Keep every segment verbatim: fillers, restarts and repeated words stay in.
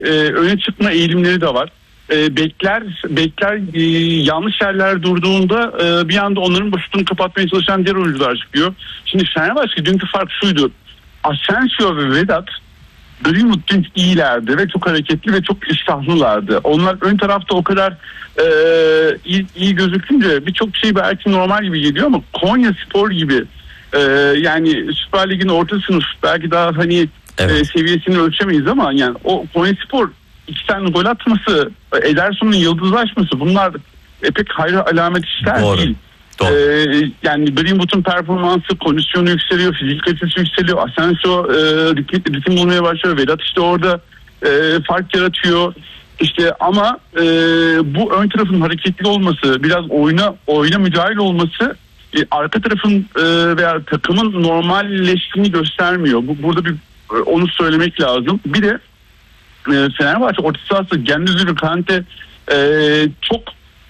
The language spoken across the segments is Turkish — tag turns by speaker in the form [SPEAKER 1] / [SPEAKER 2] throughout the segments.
[SPEAKER 1] e, öne çıkma eğilimleri de var. E, bekler bekler e, yanlış yerler durduğunda e, bir anda onların boşluğunu kapatmaya çalışan diğer oyuncular çıkıyor. Şimdi Fenerbahçe dünkü fark şuydu. Asensio ve Vedat Greenwood dün iyilerdi ve çok hareketli ve çok iştahlılardı. Onlar ön tarafta o kadar e, iyi, iyi gözükünce birçok şey belki normal gibi geliyor ama Konyaspor gibi e, yani Süper Lig'in orta sınıf belki daha hani evet. e, seviyesini ölçemeyiz ama yani o Konyaspor iki tane gol atması, Ederson'un yıldızlaşması bunlar e, pek hayra alamet işler Doğru. değil. Ee, yani Greenwood'un performansı, kondisyonu yükseliyor, fizik kalitesi yükseliyor. Asensio e, ritim, ritim bulmaya başlıyor. Vedat işte orada e, fark yaratıyor. İşte ama e, bu ön tarafın hareketli olması, biraz oyuna oyuna müdahil olması e, arka tarafın e, veya takımın normalleştiğini göstermiyor. Bu burada bir e, onu söylemek lazım. Bir de e, Fenerbahçe orta sahası Gendüzü Kante e, çok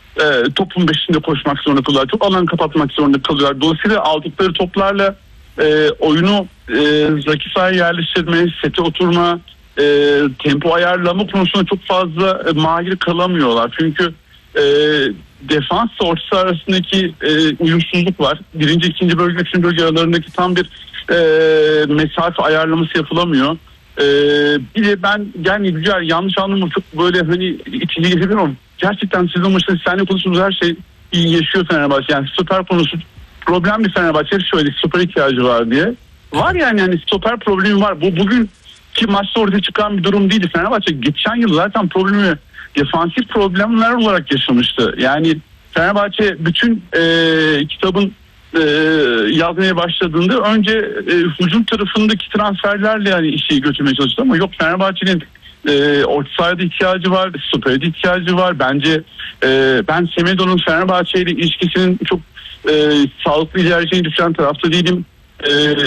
[SPEAKER 1] E, topun beşinde koşmak zorunda kalıyorlar. Çok alan kapatmak zorunda kalıyorlar. Dolayısıyla aldıkları toplarla e, oyunu e, rakip sahaya yerleştirme, sete oturma, e, tempo ayarlama konusunda çok fazla e, mahir kalamıyorlar. Çünkü e, defansla orta saha arasındaki e, uyumsuzluk var. Birinci, ikinci bölge, üçüncü bölge aralarındaki tam bir e, mesafe ayarlaması yapılamıyor. Ee, bir de ben yani güzel yanlış anlama çok böyle hani içine geçebilirim. Gerçekten sezon başında seninle konuştuğumuz her şey iyi yaşıyor Fenerbahçe. Yani stoper konusu problem bir Fenerbahçe. Hep şöyle stoper ihtiyacı var diye. Var yani yani stoper problemi var. Bu bugün ki maçta ortaya çıkan bir durum değildi. Fenerbahçe geçen yıl zaten problemi defansif problemler olarak yaşamıştı. Yani Fenerbahçe bütün e, kitabın e, yazmaya başladığında önce e, hücum tarafındaki transferlerle yani işi götürmeye çalıştı ama yok Fenerbahçe'nin e, orta sahada ihtiyacı var, stoperde ihtiyacı var. Bence e, ben Semedo'nun Fenerbahçe ile ilişkisinin çok e, sağlıklı ilerleyeceğini düşünen tarafta değilim. E,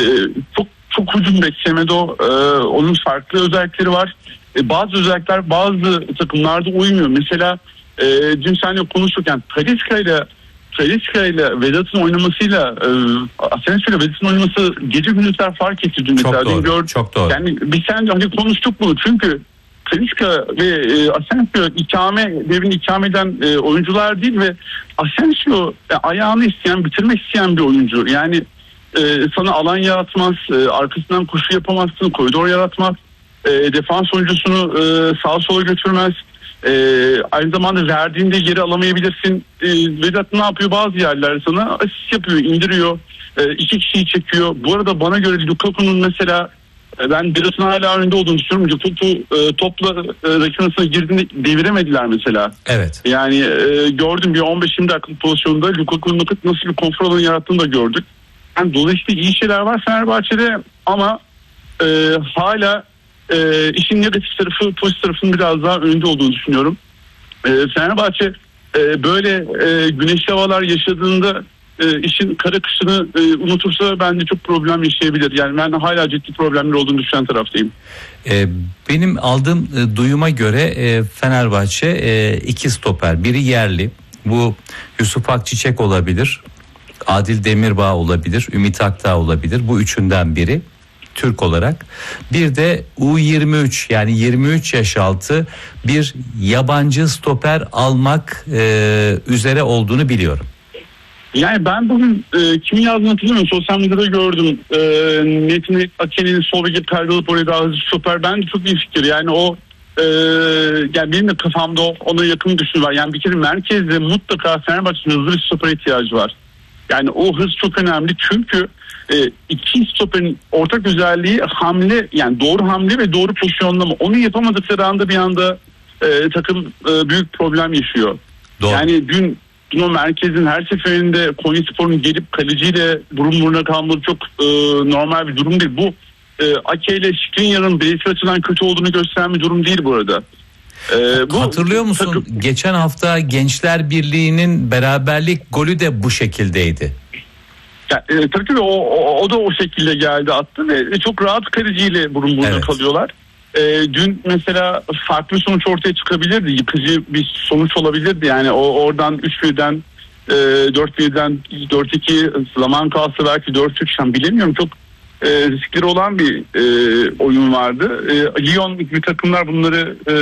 [SPEAKER 1] çok çok hücum bek Semedo, e, onun farklı özellikleri var. E, bazı özellikler bazı takımlarda uymuyor. Mesela e, dün seninle konuşurken Talisca ile Talisca ile Vedat'ın oynamasıyla e, Asensio ile Vedat'ın oynaması gece gündüzler fark etti dün.
[SPEAKER 2] Çok
[SPEAKER 1] mesela.
[SPEAKER 2] doğru,
[SPEAKER 1] Gör,
[SPEAKER 2] çok doğru.
[SPEAKER 1] Yani biz seninle hani konuştuk bunu çünkü Talisca ve e, Asensio ikame, devrini ikame eden e, oyuncular değil ve Asensio e, ayağını isteyen, bitirmek isteyen bir oyuncu. Yani e, sana alan yaratmaz, e, arkasından koşu yapamazsın, koridor yaratmaz, e, defans oyuncusunu e, sağa sola götürmez. Ee, aynı zamanda verdiğinde geri alamayabilirsin. Ee, Vedat ne yapıyor? Bazı yerler sana asist yapıyor, indiriyor. Ee, iki kişiyi çekiyor. Bu arada bana göre Lukaku'nun mesela ben Vedat'ın hala önünde olduğunu düşünüyorum. Lukaku e, topla e, rakinesine girdiğinde deviremediler mesela.
[SPEAKER 2] Evet.
[SPEAKER 1] Yani e, gördüm bir on beş yirmi dakika pozisyonda Lukaku'nun nasıl bir konfor alanı yarattığını da gördük. Yani dolayısıyla iyi şeyler var Fenerbahçe'de ama e, hala E, işin negatif tarafı pozitif tarafının biraz daha önde olduğunu düşünüyorum. E, Fenerbahçe e, böyle e, güneşli havalar yaşadığında e, işin kara kışını e, unutursa bence çok problem yaşayabilir. Yani ben hala ciddi problemler olduğunu düşünen taraftayım.
[SPEAKER 2] E, benim aldığım e, duyuma göre e, Fenerbahçe e, iki stoper, biri yerli, bu Yusuf Akçiçek olabilir, Adil Demirbağ olabilir, Ümit Akdağ olabilir, bu üçünden biri Türk olarak. Bir de U yirmi üç yani yirmi üç yaş altı bir yabancı stoper almak e, üzere olduğunu biliyorum.
[SPEAKER 1] Yani ben bugün e, kimin yazdığını hatırlamıyorum. Sosyal medyada gördüm. E, Metin Aken'in sol beki perdalıp oraya daha hızlı stoper. Bence çok iyi fikir. Yani o e, yani benim de kafamda o, ona yakın düşünü var. Yani bir kere merkezde mutlaka Fenerbahçe'nin hızlı bir stoper ihtiyacı var. Yani o hız çok önemli çünkü e, iki stoperin ortak özelliği hamle, yani doğru hamle ve doğru pozisyonlama. Onu yapamadıkları anda bir anda e, takım e, büyük problem yaşıyor. Doğru. Yani dün, dün o merkezin her seferinde Konyaspor'un gelip kaleciyle burun buruna kalması çok e, normal bir durum değil. Bu e, Ake ile Skriniar'ın bireysel açıdan kötü olduğunu gösteren bir durum değil bu arada.
[SPEAKER 2] Ee, bu, Hatırlıyor musun? Takım... Geçen hafta Gençler Birliği'nin beraberlik golü de bu şekildeydi.
[SPEAKER 1] Ya, e, tabii ki o, o, o da o şekilde geldi, attı ve çok rahat kaleciyle burun buruna evet. kalıyorlar. E, dün mesela farklı sonuç ortaya çıkabilirdi. Yıkıcı bir sonuç olabilirdi. Yani o oradan üç birden e, dört birden dört iki zaman kalsa belki dört üç bilemiyorum. Çok e, riskleri olan bir e, oyun vardı. E, Lyon gibi takımlar bunları e,